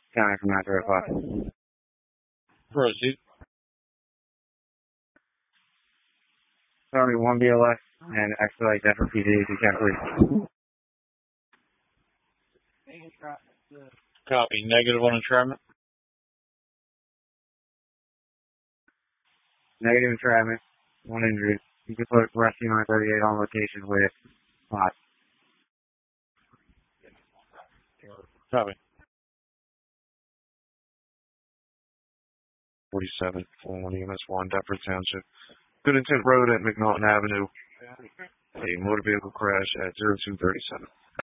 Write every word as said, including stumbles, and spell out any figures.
Counting from nine thirty-five. Proceed. Sorry, one B L S and expedite that for P D if you can, please. Copy. Negative on entrapment. Negative entrapment. One injury. You can put rescue nine thirty-eight on location with five. Copy. forty-seven, four one E M S one, Deptford Township. Good Intent Road at McNaughton Avenue. A motor vehicle crash at zero two thirty-seven.